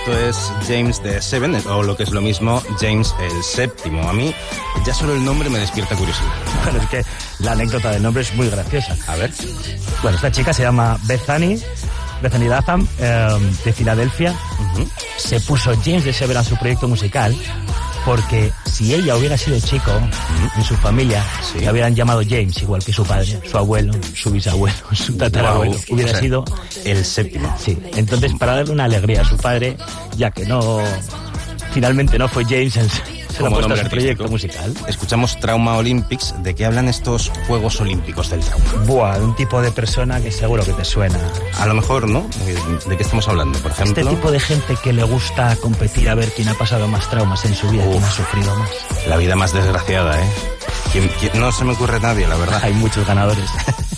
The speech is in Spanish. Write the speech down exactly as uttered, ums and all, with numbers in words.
esto es James the Seven, o lo que es lo mismo, James el Séptimo. A mí ya solo el nombre me despierta curiosidad. Bueno, es que la anécdota del nombre es muy graciosa. A ver. Bueno, esta chica se llama Bethany, Bethany Latham, eh, de Filadelfia. Uh-huh. Se puso James the Seven a su proyecto musical porque si ella hubiera sido chico, uh-huh, en su familia, sí, le hubieran llamado James, igual que su padre, su abuelo, su bisabuelo, su tatarabuelo. Wow. Hubiera o sea, sido el séptimo. Sí, entonces para darle una alegría a su padre, ya que no, finalmente no fue James, se lo ha puesto a su proyecto musical. Escuchamos Trauma Olympics. ¿De qué hablan estos Juegos Olímpicos del trauma? Buah, de un tipo de persona que seguro que te suena. A lo mejor, ¿no? ¿De qué estamos hablando, por ejemplo? Este tipo de gente que le gusta competir a ver quién ha pasado más traumas en su vida, Uf, quién ha sufrido más. La vida más desgraciada, ¿eh? ¿Quién, quién? No se me ocurre nadie, la verdad. Hay muchos ganadores.